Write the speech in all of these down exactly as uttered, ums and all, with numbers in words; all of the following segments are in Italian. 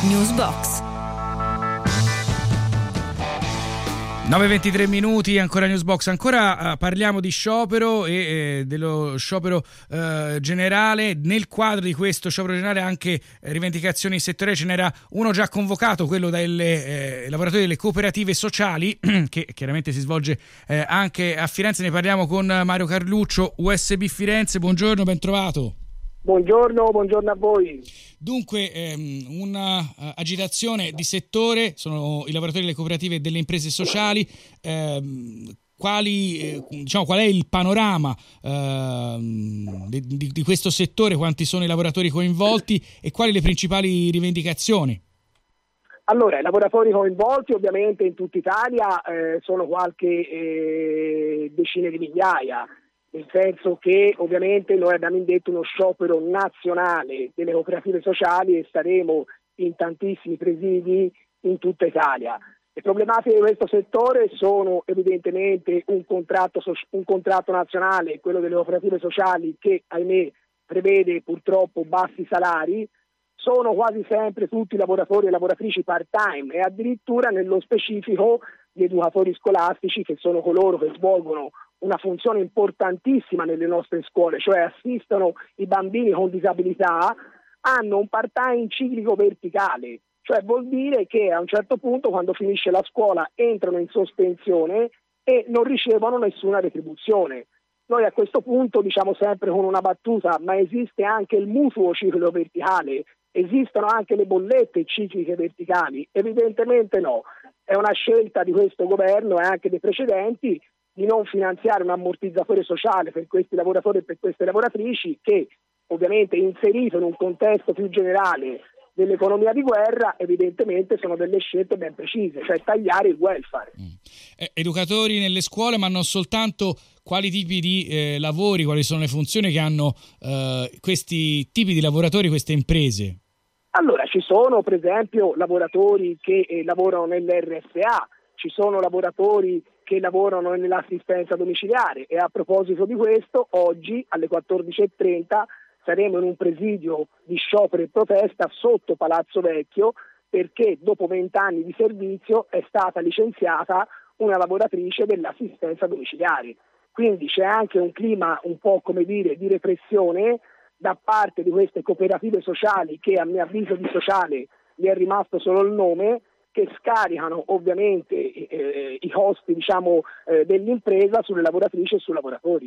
Newsbox. nove e ventitré minuti, ancora Newsbox, ancora uh, parliamo di sciopero e eh, dello sciopero uh, generale. Nel quadro di questo sciopero generale anche eh, rivendicazioni settoriali, ce n'era uno già convocato, quello delle eh, lavoratori delle cooperative sociali, che chiaramente si svolge eh, anche a Firenze. Ne parliamo con Mario Carluccio, U S B Firenze. Buongiorno, ben trovato. Buongiorno, buongiorno a voi. Dunque, ehm, una uh, agitazione di settore, sono i lavoratori delle cooperative e delle imprese sociali. Ehm, quali, eh, diciamo, qual è il panorama ehm, di, di, di questo settore? Quanti sono i lavoratori coinvolti e quali le principali rivendicazioni? Allora, i lavoratori coinvolti ovviamente in tutta Italia eh, sono qualche eh, decine di migliaia. Nel senso che ovviamente noi abbiamo indetto uno sciopero nazionale delle cooperative sociali e saremo in tantissimi presidi in tutta Italia. Le problematiche di questo settore sono evidentemente un contratto, un contratto nazionale, quello delle cooperative sociali, che ahimè prevede purtroppo bassi salari. Sono quasi sempre tutti lavoratori e lavoratrici part-time e addirittura nello specifico gli educatori scolastici, che sono coloro che svolgono una funzione importantissima nelle nostre scuole, cioè assistono i bambini con disabilità, hanno un part-time ciclico verticale, cioè vuol dire che a un certo punto, quando finisce la scuola, entrano in sospensione e non ricevono nessuna retribuzione. Noi a questo punto diciamo sempre con una battuta: ma esiste anche il mutuo ciclo verticale? Esistono anche le bollette cicliche verticali? Evidentemente no. È una scelta di questo governo e anche dei precedenti di non finanziare un ammortizzatore sociale per questi lavoratori e per queste lavoratrici, che ovviamente inserito in un contesto più generale dell'economia di guerra evidentemente sono delle scelte ben precise, cioè tagliare il welfare. Mm. Eh, educatori nelle scuole, ma non soltanto. Quali tipi di eh, lavori, quali sono le funzioni che hanno eh, questi tipi di lavoratori, queste imprese? Allora, ci sono per esempio lavoratori che eh, lavorano nell'R S A, ci sono lavoratori che lavorano nell'assistenza domiciliare e a proposito di questo, oggi alle quattordici e trenta saremo in un presidio di sciopero e protesta sotto Palazzo Vecchio, perché dopo vent'anni di servizio è stata licenziata una lavoratrice dell'assistenza domiciliare. Quindi c'è anche un clima un po', come dire, di repressione da parte di queste cooperative sociali, che a mio avviso di sociale gli è rimasto solo il nome, che scaricano ovviamente eh, i costi diciamo eh, dell'impresa sulle lavoratrici e sui lavoratori.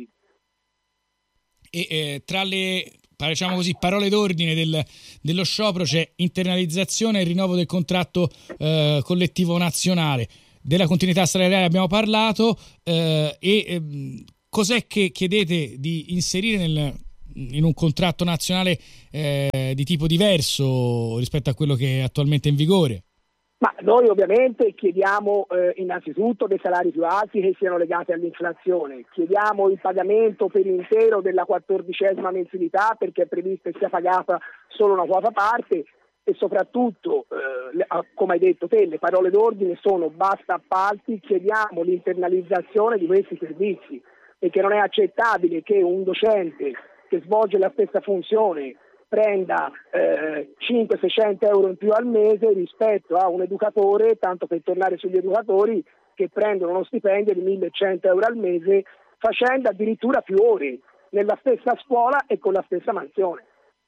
E eh, tra le diciamo così, parole d'ordine del, dello sciopero c'è internalizzazione e rinnovo del contratto eh, collettivo nazionale. Della continuità salariale abbiamo parlato eh, e eh, cos'è che chiedete di inserire nel, in un contratto nazionale eh, di tipo diverso rispetto a quello che è attualmente in vigore? Ma noi ovviamente chiediamo eh, innanzitutto dei salari più alti che siano legati all'inflazione, chiediamo il pagamento per intero della quattordicesima mensilità, perché è previsto che sia pagata solo una quota parte, e soprattutto, eh, come hai detto te, le parole d'ordine sono basta appalti, chiediamo l'internalizzazione di questi servizi, perché non è accettabile che un docente che svolge la stessa funzione prenda eh, cinquecento seicento euro in più al mese rispetto a un educatore, tanto per tornare sugli educatori, che prendono uno stipendio di millecento euro al mese, facendo addirittura più ore nella stessa scuola e con la stessa mansione.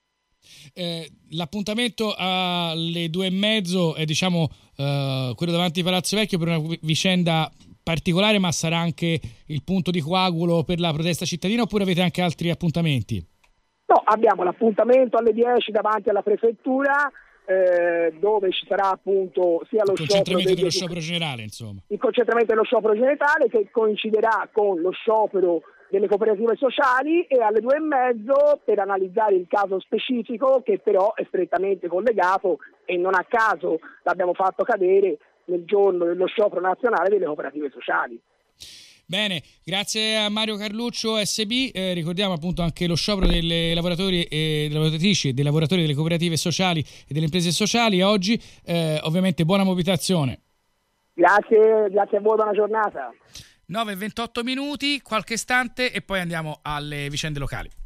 Eh, l'appuntamento alle due e mezzo è diciamo eh, quello davanti a Palazzo Vecchio per una vicenda particolare, ma sarà anche il punto di coagulo per la protesta cittadina, oppure avete anche altri appuntamenti? No, abbiamo l'appuntamento alle dieci davanti alla prefettura, eh, dove ci sarà appunto sia lo il concentramento sciopero dello sciopero generale, insomma. Il concentramento dello sciopero generale, che coinciderà con lo sciopero delle cooperative sociali, e alle due e mezzo per analizzare il caso specifico, che però è strettamente collegato e non a caso l'abbiamo fatto cadere nel giorno dello sciopero nazionale delle cooperative sociali. Bene, grazie a Mario Carluccio S B. Eh, ricordiamo appunto anche lo sciopero delle lavoratori e delle lavoratrici e dei lavoratori delle cooperative sociali e delle imprese sociali oggi. Eh, ovviamente buona mobilitazione. Grazie, grazie a voi, buona giornata. nove e ventotto minuti, qualche istante e poi andiamo alle vicende locali.